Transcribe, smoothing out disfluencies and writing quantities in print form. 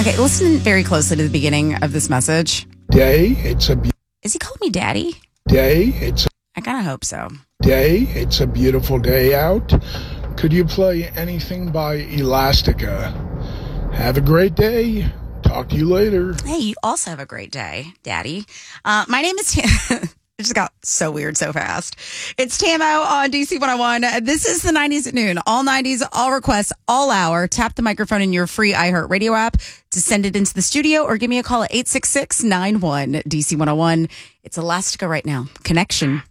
Okay, listen very closely to the beginning of this message. Is he calling me daddy? I kind of hope so. It's a beautiful day out. Could you play anything by Elastica? Have a great day. Talk to you later. Hey, you also have a great day, daddy. My name is Tam. It just got so weird so fast. It's Tamo on DC 101. This is the 90s at noon. All 90s, all requests, all hour. Tap the microphone in your free iHeartRadio app to send it into the studio or give me a call at 866-91-DC101. It's Elastica right now. Connection.